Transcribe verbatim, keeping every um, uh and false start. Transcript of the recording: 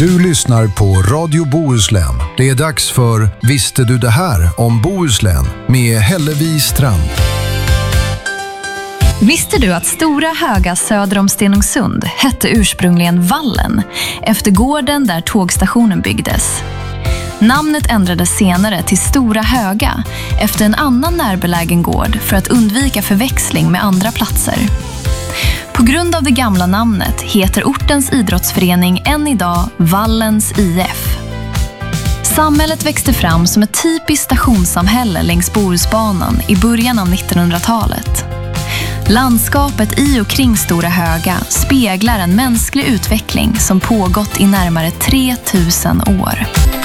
Du lyssnar på Radio Bohuslän. Det är dags för Visste du det här om Bohuslän med Hellevi Strand. Visste du att Stora Höga söder om Stenungsund hette ursprungligen Vallen efter gården där tågstationen byggdes? Namnet ändrades senare till Stora Höga efter en annan närbelägen gård för att undvika förväxling med andra platser. På grund av det gamla namnet heter ortens idrottsförening än idag Vallens I F. Samhället växte fram som ett typiskt stationssamhälle längs Bohusbanan i början av nittonhundratalet. Landskapet i och kring Stora Höga speglar en mänsklig utveckling som pågått i närmare tre tusen år.